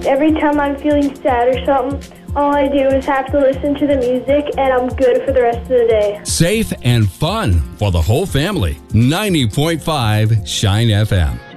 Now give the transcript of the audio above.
Every time I'm feeling sad or something, all I do is have to listen to the music, and I'm good for the rest of the day. Safe and fun for the whole family. 90.5 Shine FM.